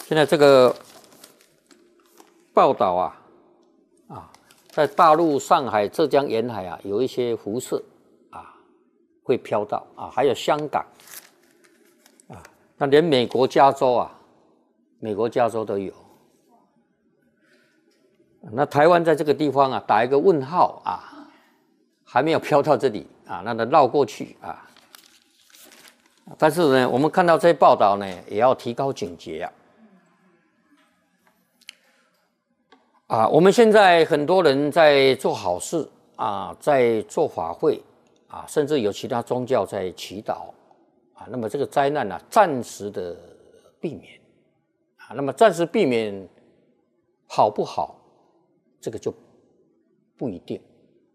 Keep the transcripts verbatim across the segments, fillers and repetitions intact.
现在这个报道啊，啊，在大陆、上海、浙江沿海啊，有一些辐射啊会飘到啊，还有香港啊，那连美国加州啊，美国加州都有。那台湾在这个地方啊，打一个问号啊，还没有飘到这里啊，那它绕过去啊。但是呢，我们看到这些报道呢，也要提高警觉啊。啊，我们现在很多人在做好事啊，在做法会啊，甚至有其他宗教在祈祷啊。那么这个灾难呢、啊，暂时的避免啊，那么暂时避免好不好，这个就不一定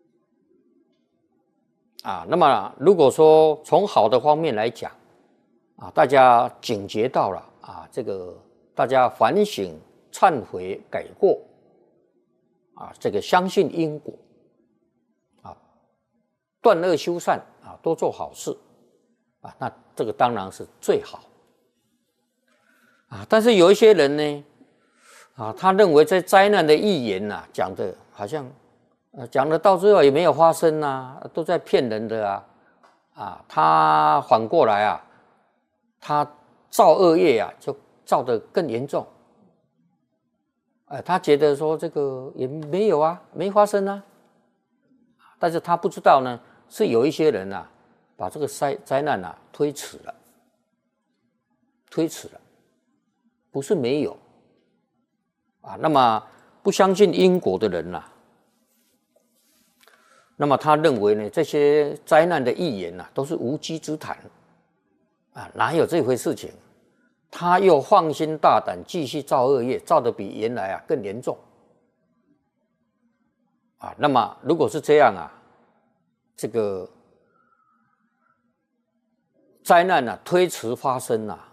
啊。那么如果说从好的方面来讲啊，大家警觉到了啊，这个大家反省、忏悔、改过。啊，这个相信因果，啊，断恶修善啊，多做好事，啊，那这个当然是最好，啊，但是有一些人呢，啊，他认为这灾难的预言呐、啊，讲的好像，呃，讲的到最后也没有发生啊，都在骗人的啊，啊，他反过来啊，他造恶业啊，就造得更严重。哎，他觉得说这个也没有啊，没发生啊，但是他不知道呢，是有一些人啊，把这个灾灾难啊推迟了，推迟了，不是没有啊。那么不相信因果的人呐、啊，那么他认为呢，这些灾难的预言呐、啊，都是无稽之谈啊，哪有这回事情？他又放心大胆继续造恶业，造得比原来啊更严重啊。那么如果是这样啊，这个灾难啊推迟发生啊，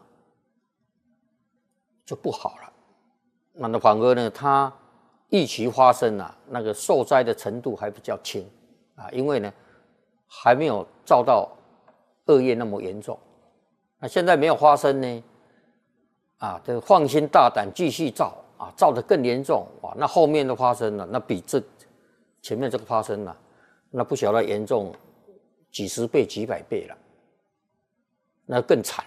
就不好了。那么反而呢，他预期发生啊，那个受灾的程度还比较轻啊，因为呢还没有造到恶业那么严重。那现在没有发生呢？啊，这放心大胆继续造啊，造得更严重哇！那后面的发生了，那比这前面这个发生了，那不晓得严重几十倍、几百倍了，那更惨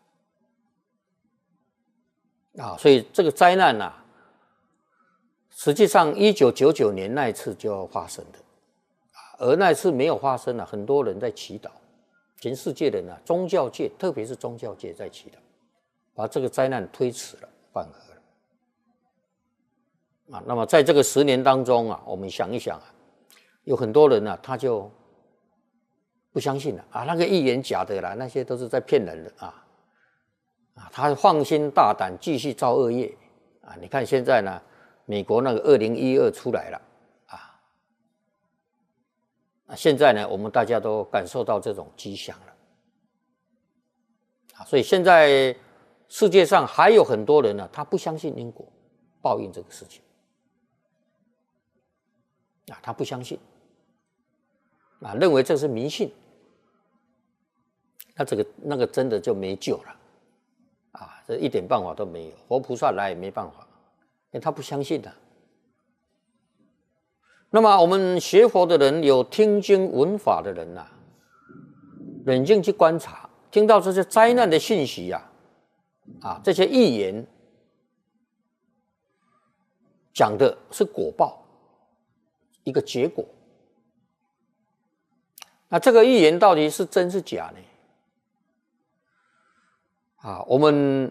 了啊！所以这个灾难啊，实际上一九九九年那一次就要发生的，而那一次没有发生了，很多人在祈祷，全世界的人啊，宗教界特别是宗教界在祈祷。把这个灾难推迟了，缓和了啊。那么在这个十年当中啊，我们想一想啊，有很多人啊，他就不相信了啊，那个预言假的啦，那些都是在骗人的啊啊，他放心大胆继续造恶业啊。你看现在呢，美国那个二零一二出来了啊，啊，现在呢，我们大家都感受到这种迹象了啊，所以现在。世界上还有很多人呢、啊，他不相信因果报应这个事情啊，他不相信啊，认为这是迷信，那这个那个真的就没救了啊，这一点办法都没有，活菩萨来也没办法，因为他不相信的、啊。那么我们学佛的人，有听经闻法的人呐、啊，冷静去观察，听到这些灾难的信息呀、啊。啊，这些预言讲的是果报，一个结果。那这个预言到底是真是假呢？啊，我们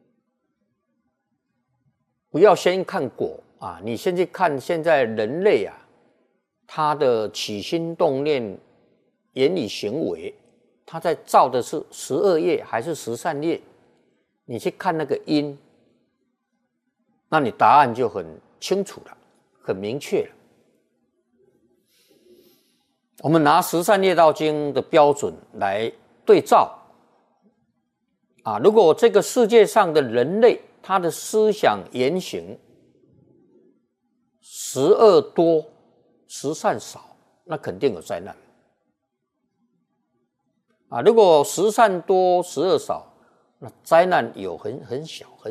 不要先看果啊，你先去看现在人类啊，他的起心动念、言语行为，他在造的是十恶业还是十善业？你去看那个因，那你答案就很清楚了，很明确了。我们拿《十善业道经》的标准来对照啊，如果这个世界上的人类他的思想言行十恶多，十善少，那肯定有灾难啊。如果十善多，十恶少，那灾难有很很小很